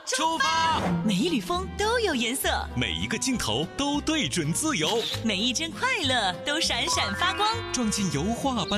出发！ 每一缕风都有颜色， 每一个镜头都对准自由， 每一帧快乐都闪闪发光， 装进油画般